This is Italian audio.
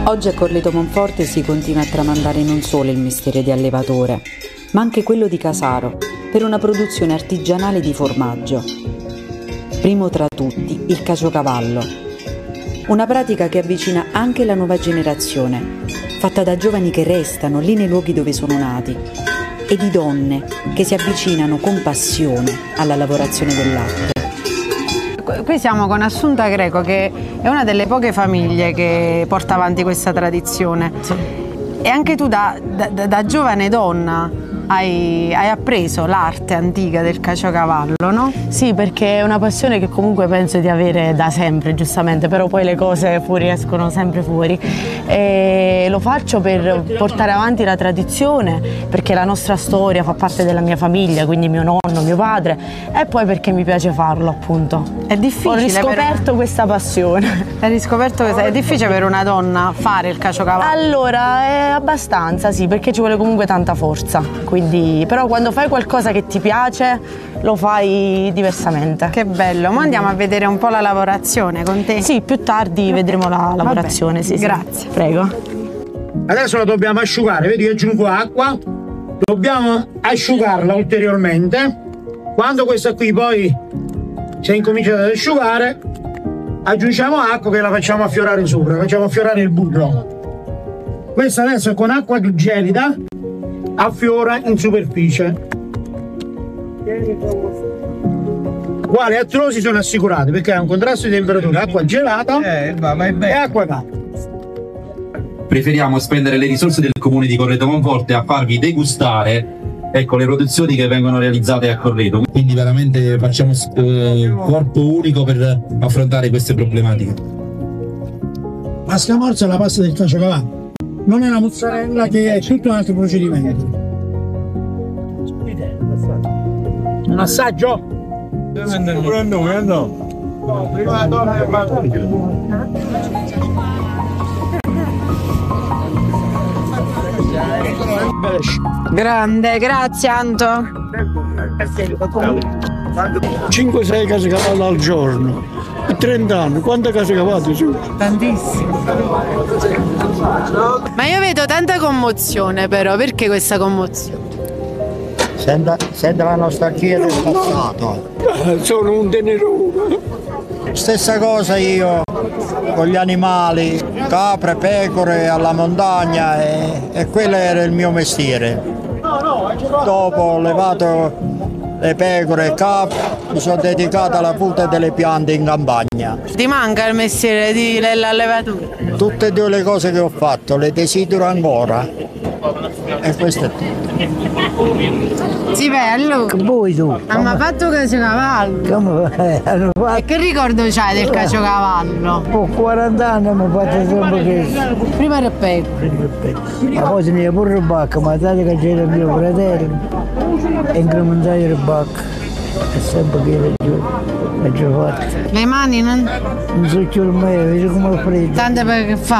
Oggi a Corleto Monforte si continua a tramandare non solo il mestiere di allevatore, ma anche quello di casaro, per una produzione artigianale di formaggio. Primo tra tutti il caciocavallo, una pratica che avvicina anche la nuova generazione, fatta da giovani che restano lì nei luoghi dove sono nati, e di donne che si avvicinano con passione alla lavorazione del latte. Qui siamo con Assunta Greco, che è una delle poche famiglie che porta avanti questa tradizione. Sì. E anche tu da giovane donna hai appreso l'arte antica del caciocavallo, no? Sì, perché è una passione che comunque penso di avere da sempre, giustamente, però poi le cose escono sempre fuori. E lo faccio per portare avanti la tradizione, perché la nostra storia fa parte della mia famiglia, quindi mio nonno, mio padre, e poi perché mi piace farlo, appunto. È difficile. Ho riscoperto questa passione. Hai riscoperto questa? È difficile per una donna fare il caciocavallo? Allora, è abbastanza, sì, perché ci vuole comunque tanta forza. Però quando fai qualcosa che ti piace lo fai diversamente. Che bello, ma andiamo a vedere un po' la lavorazione con te? Sì, più tardi vedremo la lavorazione. Sì, grazie. Sì. Prego. Adesso la dobbiamo asciugare, vedi, io aggiungo acqua, dobbiamo asciugarla ulteriormente. Quando questa qui poi si è incominciata ad asciugare, aggiungiamo acqua che la facciamo affiorare sopra, facciamo affiorare il burro. Questa adesso con acqua gelida affiora in superficie. Quali artrosi sono assicurati perché ha un contrasto di temperatura, acqua gelata e acqua calda. Preferiamo spendere le risorse del comune di Corleto Monforte a farvi degustare, ecco, le produzioni che vengono realizzate a Corleto. Quindi veramente facciamo corpo unico per affrontare queste problematiche. La scamorza è la pasta del caciocavallo. Non è una mozzarella, che è tutto un altro procedimento. Un assaggio? Grande, grazie Anto. 5-6 caciocavallo al giorno. 30 anni, quante caciocavalli sono? Tantissimo. Ma io vedo tanta commozione, però, perché questa commozione? Sente la nostalgia del passato. Sono un tenerone. Stessa cosa io con gli animali, capre, pecore alla montagna, e quello era il mio mestiere. Dopo ho levato le pecore e capre, mi sono dedicato alla cura delle piante in campagna. Ti manca il mestiere dell'allevatore? Tutte e due le cose che ho fatto le desidero ancora, e questo è tutto. Sì, bello. Che vuoi tu? Ma fatto caciocavallo. Come hanno fatto? E che ricordo c'hai del caciocavallo? Ho 40 anni, mi ho fatto sempre questo. Prima era pecore. Ma poi se ne è pure il bacco, ma dato che c'era mio fratello, e incrementare il bacco. È sempre che è già fatto. Le mani non Non so più ormai, vedi come è freddo. tante perché fa.